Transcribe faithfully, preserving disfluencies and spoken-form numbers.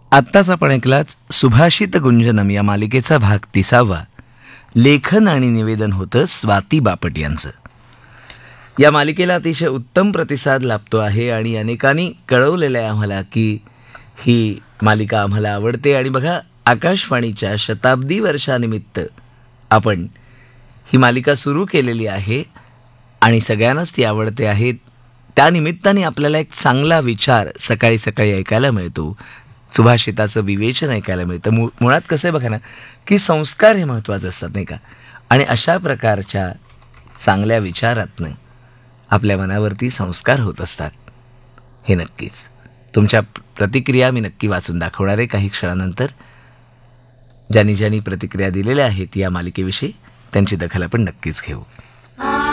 आत्ताच आपण ऐकलाच सुभाषित गुंजनम या मालिकेचा भाग तिसावा. लेखन आणि निवेदन होतं स्वाती बापट यांचं. या मालिकेला अतिशय उत्तम प्रतिसाद लाभतो आहे आणि अनेकांनी कळवलेलं आहे आम्हाला की ही मालिका आम्हाला आवडते. आणि बघा, आकाशवाणीच्या शताब्दी वर्षानिमित्त आपण ही मालिका सुरू केलेली आहे आणि सगळ्यांनाच ती आवडते आहे. त्यानिमित्ताने आपल्याला एक चांगला विचार सकाळी सकाळी ऐकायला मिळतो, सुभाषिताचं विवेचन ऐकायला मिळतं. मु मुळात कसं आहे बघा ना, की संस्कार हे महत्त्वाचे असतात नाही का. आणि अशा प्रकारच्या चांगल्या विचारातनं आपल्या मनावरती संस्कार होत असतात, हे नक्कीच. तुमच्या प्रतिक्रिया मी नक्की वाचून दाखवणार आहे काही क्षणानंतर. ज्यांनी ज्यांनी प्रतिक्रिया दिलेल्या आहेत या मालिकेविषयी त्यांची दखल आपण नक्कीच घेऊ.